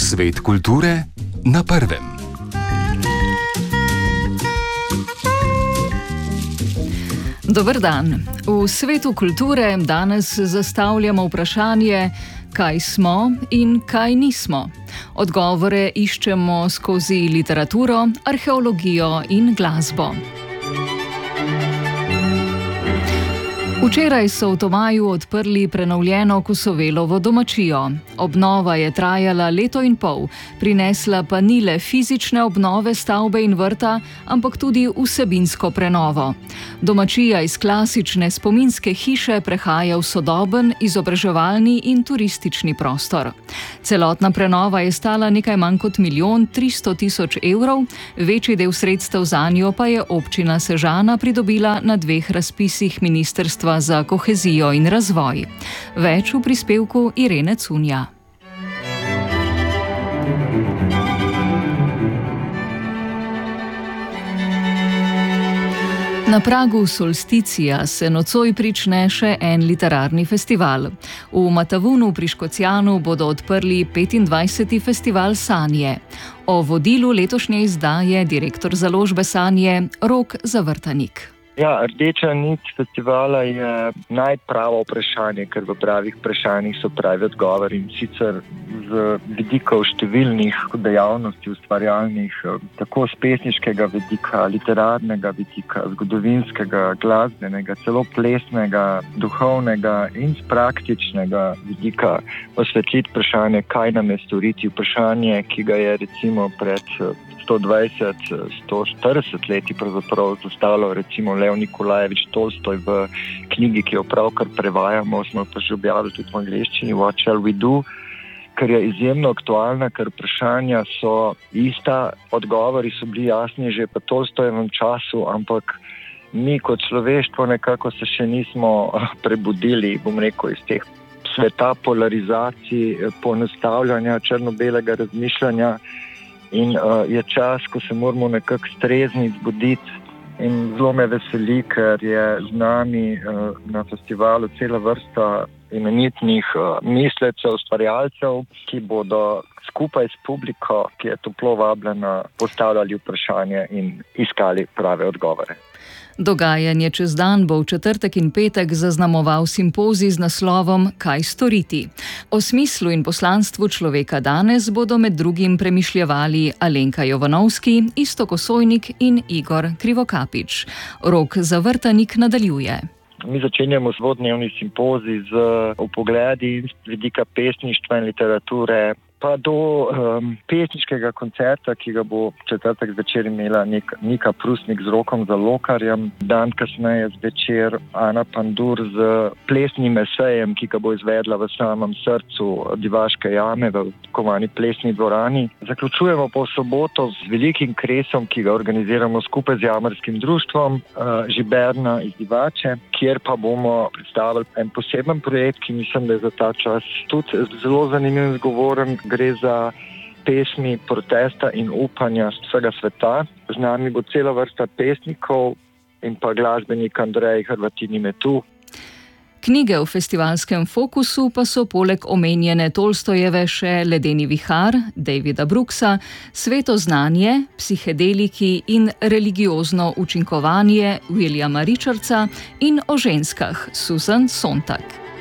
Svet kulture na prvem. Dober dan. V svetu kulture danes zastavljamo vprašanje, kaj smo in kaj nismo. Odgovore iščemo skozi literaturo, arheologijo in glasbo. Včeraj so v Tomaju odprli prenovljeno Kosovelovo domačijo. Obnova je trajala leto in pol, prinesla pa ni le fizične obnove stavbe in vrta, ampak tudi vsebinsko prenovo. Domačija iz klasične spominske hiše prehaja v sodoben, izobraževalni in turistični prostor. Celotna prenova je stala nekaj manj kot 1 300 000 evrov, večji del sredstev zanjo pa je občina Sežana pridobila na 2 razpisih Ministrstva za kohezijo in razvoj. Več v prispevku Irene Cunja. Na pragu solsticija se nocoj prične še en literarni festival. V Matavunu pri Škocjanu bodo odprli 25. festival Sanje. O vodilu letošnje izdaje direktor založbe Sanje Rok Zavrtanik. Ja, rdeča nit festivala je najpravo vprašanje, ker v pravih vprašanjih so pravi odgovor, in sicer z vidikov številnih dejavnosti ustvarjalnih, tako z pesniškega vidika, literarnega vidika, zgodovinskega, glasbenega, celo plesnega, duhovnega in z praktičnega vidika osvetliti vprašanje, kaj nam je storiti, vprašanje, ki ga je recimo pred 120-140 leti pravzaprav zastavljal recimo Lev Nikolajevič Tolstoj v knjigi, ki jo pravkar prevajamo, smo pa že objavili tudi v angleščini, What Shall We Do, ker je izjemno aktualna, ker vprašanja so ista, odgovori so bili jasni že po Tolstojevem času, ampak mi kot človeštvo nekako se še nismo prebudili, bom rekel, iz teh sveta polarizacij, poenostavljanja, črno-belega razmišljanja. In je čas, ko se moramo nekako strezni zbuditi, in zelo me veseli, ker je z nami na festivalu cela vrsta imenitnih mislecev, ustvarjalcev, ki bodo skupaj s publiko, ki je toplo vabljena, postavljali vprašanje in iskali prave odgovore. Dogajanje čez dan bo v četrtek in petek zaznamoval simpozij z naslovom Kaj storiti? O smislu in poslanstvu človeka danes bodo med drugim premišljevali Alenka Jovanovski, Iztok Osojnik in Igor Krivokapič. Rok Zavrtanik nadaljuje. Mi začenjamo dvodnevni simpozij z vpogledi z vidika pesništva in literature, pa do pesniškega koncerta, ki ga bo četrtek zvečer imela Nika Prusnik z Rokom Zalokarjem, dan kasneje zvečer Ana Pandur z plesnim esejem, ki ga bo izvedla v samem srcu Divaške jame v kovani plesni dvorani. Zaključujemo po soboto z velikim kresom, ki ga organiziramo skupaj z Jamarskim društvom Žiberna iz Divače, kjer pa bomo predstavili en poseben projekt, ki mislim, da je za ta čas tudi zelo zanimiv in zgovoren. Gre za pesmi protesta in upanja vsega sveta. Z nami bo cela vrsta pesnikov in pa glasbenik Andrej Hrvatin je tu. Knjige v festivalskem fokusu pa so poleg omenjene Tolstojeve še Ledeni vihar Davida Brooksa, Sveto znanje, Psihedeliki in religiozno učinkovanje Williama Richardsa in o ženskah Susan Sontag.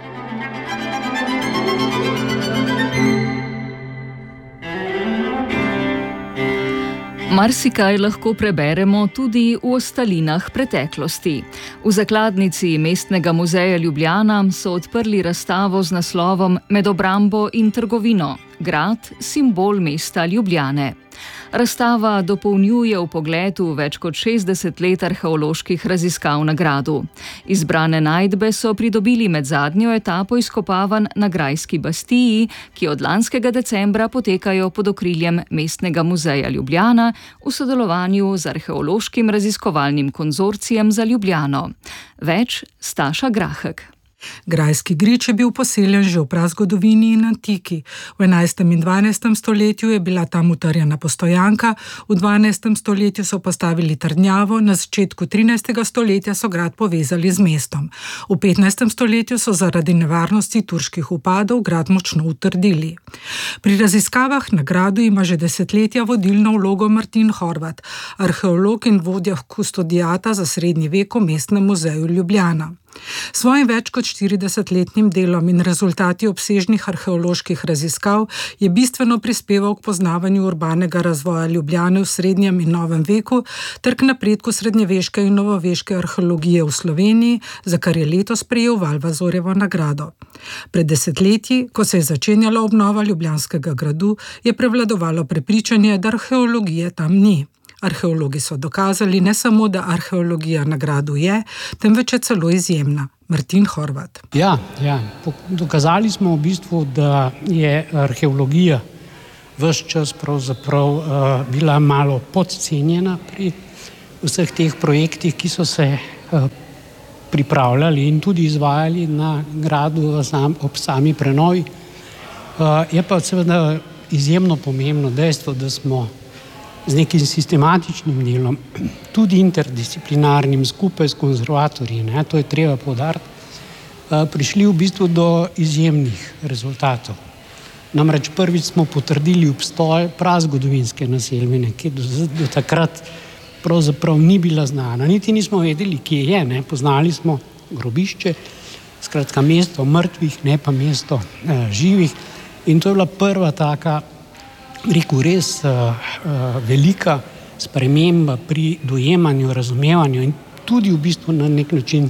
Marsikaj lahko preberemo tudi v ostalinah preteklosti. V zakladnici Mestnega muzeja Ljubljana so odprli razstavo z naslovom Med obrambo in trgovino. Grad, simbol mesta Ljubljane. Razstava dopolnjuje vpogled v več kot 60 let arheoloških raziskav na gradu. Izbrane najdbe so pridobili med zadnjo etapo izkopavanj na Grajski Bastiji, ki od lanskega decembra potekajo pod okriljem Mestnega muzeja Ljubljana v sodelovanju z Arheološkim raziskovalnim konzorcijem za Ljubljano. Več Staša Grahek. Grajski grič je bil poseljen že v prazgodovini in antiki. V 11. in 12. stoletju je bila tam utrjena postojanka, v 12. stoletju so postavili trdnjavo, na začetku 13. stoletja so grad povezali z mestom. V 15. stoletju so zaradi nevarnosti turških vpadov grad močno utrdili. Pri raziskavah na gradu ima že desetletja vodilno vlogo Martin Horvat, arheolog in vodja kustodiata za srednji vek v Mestnem muzeju Ljubljana. Svojim več kot 40-letnim delom in rezultati obsežnih arheoloških raziskav je bistveno prispeval k poznavanju urbanega razvoja Ljubljane v srednjem in novem veku ter k napredku srednjeveške in novoveške arheologije v Sloveniji, za kar je letos prejel Valvazorjevo nagrado. Pred desetletji, ko se je začenjala obnova Ljubljanskega gradu, je prevladovalo prepričanje, da arheologije tam ni. Arheologi so dokazali ne samo, da arheologija na gradu je, temveč je celo izjemna. Martin Horvat. Ja. Dokazali smo v bistvu, da je arheologija ves čas pravzaprav bila malo podcenjena pri vseh teh projektih, ki so se pripravljali in tudi izvajali na gradu ob sami prenovi. Je pa seveda izjemno pomembno dejstvo, da smo z nekim sistematičnim delom, tudi interdisciplinarnim, skupaj s konzervatorji, to je treba poudariti, prišli v bistvu do izjemnih rezultatov. Namreč prvič smo potrdili obstoj prazgodovinske naselbine, ki do takrat pravzaprav ni bila znana. Niti nismo vedeli, kje je, poznali smo grobišče, skratka mesto mrtvih, ne pa mesto živih. In to je bila prva taka, res velika sprememba pri dojemanju, razumevanju in tudi v bistvu na nek način,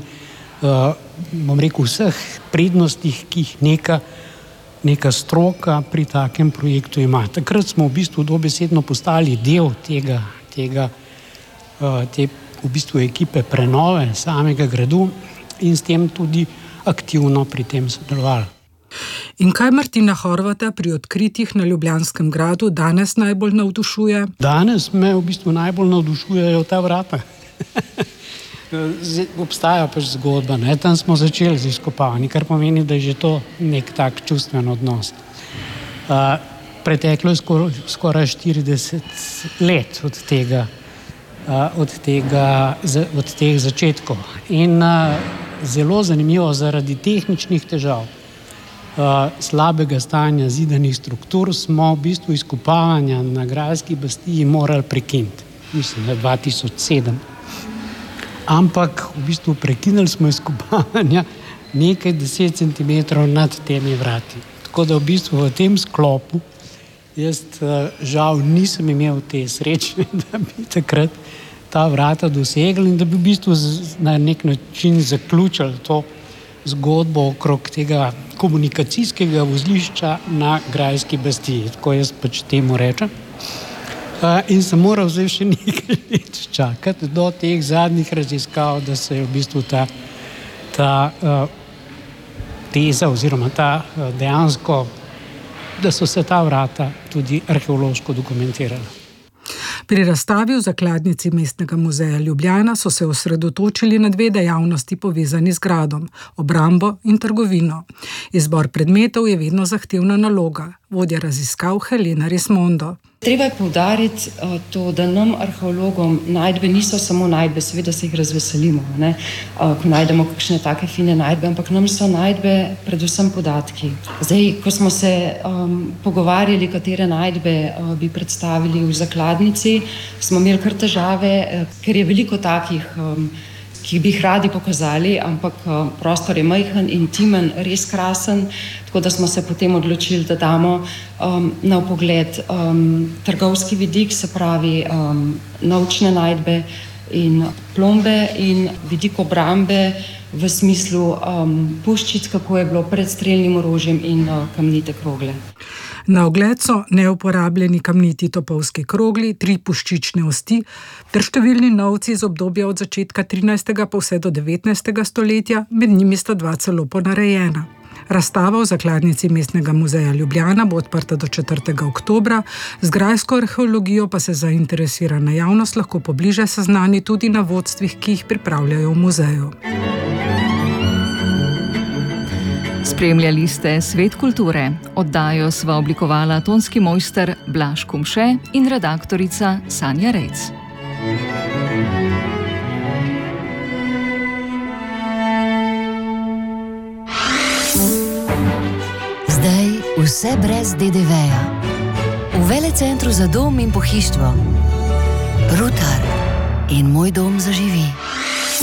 vseh prednostih, ki jih neka stroka pri takem projektu ima. Takrat smo v bistvu dobesedno postali del te v bistvu ekipe prenove samega gradu in s tem tudi aktivno pri tem sodelovali. In kaj Martina Horvata pri odkritjih na Ljubljanskem gradu danes najbolj navdušuje? Danes me v bistvu najbolj navdušujejo ta vrata. Obstaja pač zgodba, tam smo začeli z izkopavanji, kar pomeni, da je že to nek tak čustven odnos. Preteklo je skoraj 40 let od teh začetkov. In zelo zanimivo, zaradi tehničnih težav, slabega stanja zidanih struktur smo v bistvu izkopavanja na grajski bastiji morali prekiniti. Mislim, da 2007. Ampak v bistvu prekinili smo izkopavanja nekaj 10 centimetrov nad temi vrati. Tako da v bistvu v tem sklopu jaz žal nisem imel te sreče, da bi takrat ta vrata dosegli in da bi v bistvu na nek način zaključili to zgodbo okrog tega komunikacijskega vozlišča na grajski bastiji, tako jaz pač temu rečem. In sem moral zdaj še nekaj let čakati do teh zadnjih raziskav, da se je v bistvu ta teza oziroma dejansko, da so se ta vrata tudi arheološko dokumentirala. Pri razstavi v zakladnici Mestnega muzeja Ljubljana so se osredotočili na dve dejavnosti povezani z gradom, obrambo in trgovino. Izbor predmetov je vedno zahtevna naloga, vodja raziskav Helena Rismondo. Treba je poudariti to, da nam arheologom najdbe niso samo najdbe, seveda se jih razveselimo, ko najdemo kakšne take fine najdbe, ampak nam so najdbe predvsem podatki. Zdaj, ko smo se pogovarjali, katere najdbe bi predstavili v zakladnici, smo imeli kar težave, ker je veliko takih, ki bi jih radi pokazali, ampak prostor je majhen, intimen, res krasen, tako da smo se potem odločili, da damo na vpogled trgovski vidik, se pravi naučne najdbe in plombe in vidik obrambe v smislu puščic, kako je bilo pred strelnim orožjem in kamnite krogle. Na ogled so neuporabljeni kamniti topovski krogli, 3 puščične osti ter številni novci iz obdobja od začetka 13. pa vse do 19. stoletja, med njimi sta 2 celo ponarejena. Razstava v zakladnici Mestnega muzeja Ljubljana bo odprta do 4. oktobra, z grajsko arheologijo pa se zainteresirana javnost lahko pobliže seznani tudi na vodstvih, ki jih pripravljajo v muzeju. Spremljali ste Svet kulture. Oddajo sva oblikovala tonski mojster Blaž Kumše in redaktorica Sanja Rejc. Zdaj Vse brez DDV-ja. V Velecentru za dom in pohištvo. Rutar in Moj dom zaživi.